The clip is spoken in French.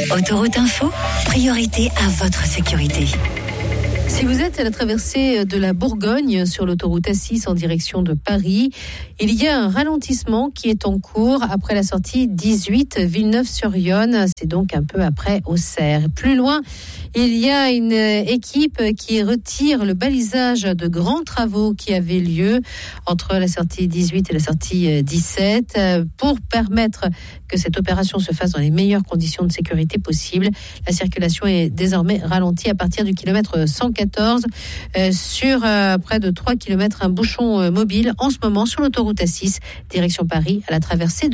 Autoroute Info, priorité à votre sécurité. Si vous êtes à la traversée de la Bourgogne sur l'autoroute A6 en direction de Paris, il y a un ralentissement qui est en cours après la sortie 18 Villeneuve-sur-Yonne. C'est donc un peu après Auxerre. Plus loin, il y a une équipe qui retire le balisage de grands travaux qui avaient lieu entre la sortie 18 et la sortie 17 pour permettre que cette opération se fasse dans les meilleures conditions de sécurité possibles. La circulation est désormais ralentie à partir du kilomètre 114 sur près de 3 km, un bouchon mobile en ce moment sur l'autoroute A6 direction Paris à la traversée de